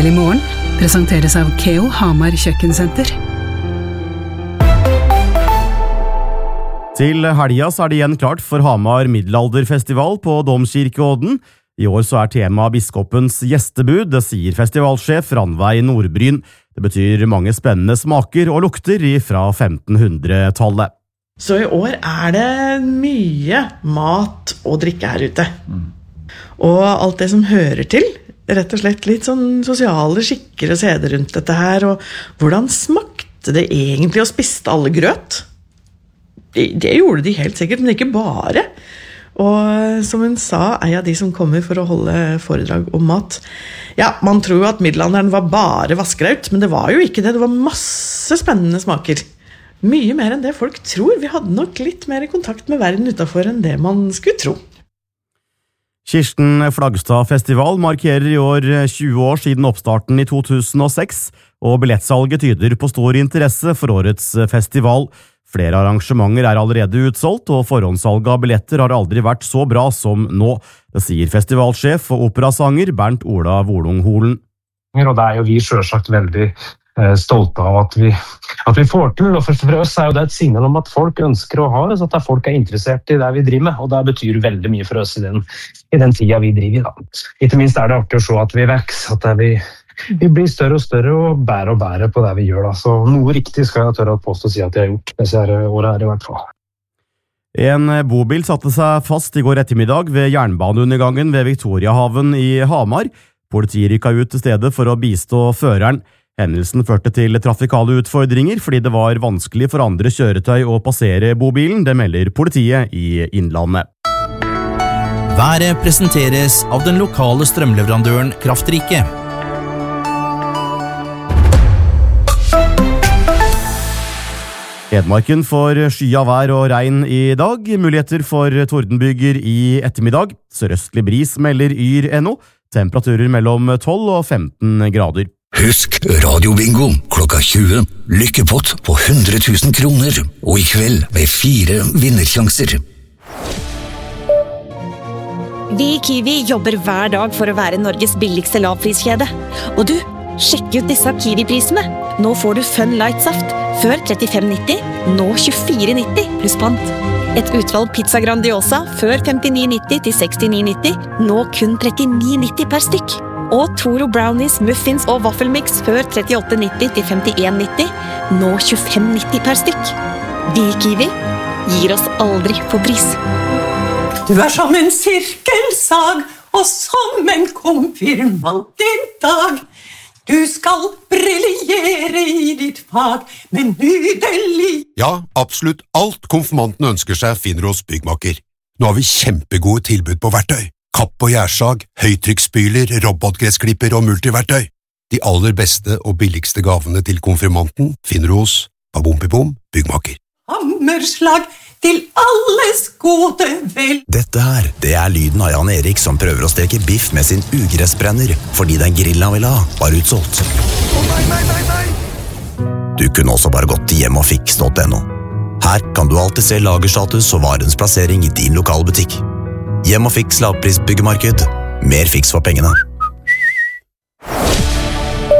Endelig morgen presenteres av Keo Hamar Kjøkkensenter. Til helga så det igjen klart for Hamar middelalderfestival på Domkirkeodden. I år så tema biskopens gjestebud, det sier festivalsjef Ranveig Nordbryn. Det betyr mange spennende smaker og lukter fra 1500-tallet. Så i år det mye mat og drikke her ute. Og alt det som hører til, rett og slett litt sånn sosiale skikker og seder rundt dette her, og hvordan smakte det egentlig å spiste alle grøt? Det gjorde de helt sikkert, men ikke bare. Og som hun sa, av de som kommer for å holde foredrag om mat, ja, man tror jo at middelalderen var bare vaskeраut, men det var jo ikke det, det var masse spennende smaker. Mye mer enn det folk tror. Vi hadde nok litt mer kontakt med verden utenfor enn det man skulle tro. Kirsten Flagstad Festival markerer i år 20 år siden oppstarten i 2006, og billettsalget tyder på stor interesse for årets festival. Flere arrangementer allerede utsolgt, og forhåndssalget av billetter har aldri vært så bra som nå. Det sier festivalsjef og operasanger Bernt Ola Wolung-Holen. Og det jo vi selvsagt veldig stolte av at vi får til, og for oss jo det et signal om at folk ønsker å ha det, så at folk interessert i det vi driver med, og det betyr veldig mye for oss i den tida vi driver. Da. Ikke minst det artig å se at vi vokser, at vi blir større og større og bære på det vi gjør. Da. Så noe riktig skal jeg tørre å påstå å si at jeg har gjort disse årene her i hvert fall. En bobil satte seg fast i går ettermiddag ved jernbaneundergangen ved Victoriahaven i Hamar. Politiet rykket ut til stedet for å bistå føreren. Hendelsen førte til trafikale utfordringer fordi det var vanskelig for andre kjøretøy å passere bobilen, det melder politiet i Innlandet. Været presenteres av den lokale strømleverandøren Kraftrike. Hedmarken får skya vær og regn i dag, muligheter for tordenbyger i ettermiddag. Sørøstlig bris melder Yr.no, temperaturer mellom 12 og 15 grader. Husk radiobingo klokka 20. Lykkepott på 100 000 kroner, og i kveld med 4 vinnersjanser. Vi i Kiwi jobber hver dag for å være Norges billigste lavpriskjede. Og du, sjekk ut disse Kiwi-prisene. Nå får du Fun Light Saft, før 35,90, nå 24,90 pluss pant. Et utvalg pizza Grandiosa, før 59,90 til 69,90, nå kun 39,90 per stykk. Og Toro Brownies, Muffins og Waffelmix før 38,90 til 51,90, nå 25,90 per stykk. Vi i Kiwi gir oss aldri på pris. Du som en sirkelsag, og som en konfirmant i dag. Du skal briljere i ditt fag, men nydelig. Ja, absolutt alt konfirmanten ønsker seg finner hos Byggmaker. Nå har vi kjempegode tilbud på verktøy. Kapp og gjærsag, høytrykksspyler, robotgressklipper og multiverktøy. De aller beste og billigste gavene til konfirmanten finner du hos Babompipom Byggmaker. Hammerslag til alles gode vel. Dette her, det lyden av Jan Erik som prøver å steke biff med sin ugressbrenner, fordi den grillen han ville ha var utsolgt. Nei! Du kunne også bare gått til hjemogfiks.no. Her kan du alltid se lagerstatus og varens plassering i din lokalbutikk. Hjem og Fiks lavpris byggemarked. Mer fiks for pengene.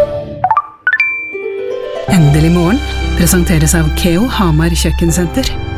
Endelig morgen presenteres av Keo Hamar Kjøkkensenter.